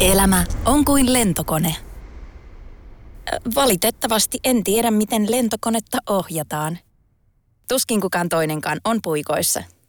Elämä on kuin lentokone. Valitettavasti en tiedä, miten lentokonetta ohjataan. Tuskin kukaan toinenkaan on puikoissa.